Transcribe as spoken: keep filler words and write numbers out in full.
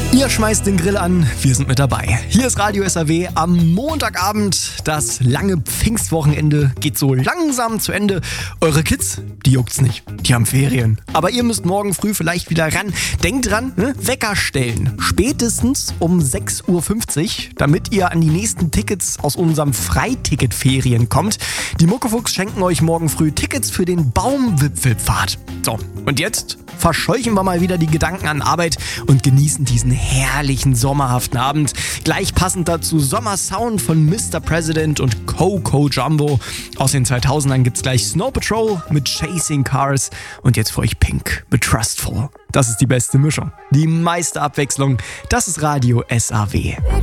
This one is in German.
Ihr schmeißt den Grill an, wir sind mit dabei. Hier ist Radio S A W am Montagabend. Das lange Pfingstwochenende geht so langsam zu Ende. Eure Kids, die juckt's nicht. Die haben Ferien. Aber ihr müsst morgen früh vielleicht wieder ran. Denkt dran, ne? Wecker stellen. Spätestens um sechs Uhr fünfzig, damit ihr an die nächsten Tickets aus unserem Freiticket-Ferien kommt. Die Muckefuchs schenken euch morgen früh Tickets für den Baumwipfelpfad. So, und jetzt verscheuchen wir mal wieder die Gedanken an Arbeit und genießen diesen herrlichen sommerhaften Abend. Gleich passend dazu Sommersound von Mister President und Coco Jumbo. Aus den zweitausendern gibt's gleich Snow Patrol mit Chasing Cars und jetzt für euch Pink mit Trustful. Das ist die beste Mischung. Die meiste Abwechslung, das ist Radio S A W.